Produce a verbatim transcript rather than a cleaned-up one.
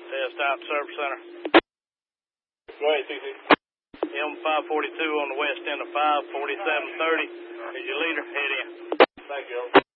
Test out service center. Go ahead, C C. M five forty-two on the west end of five forty-seven thirty. Is your leader? Head in. Thank you.